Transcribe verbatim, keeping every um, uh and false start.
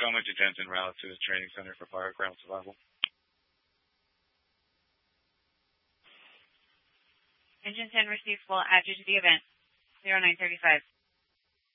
Tacoma to Denton route to the training center for fire ground survival. Engine ten received full, add you to the event. zero nine thirty-five.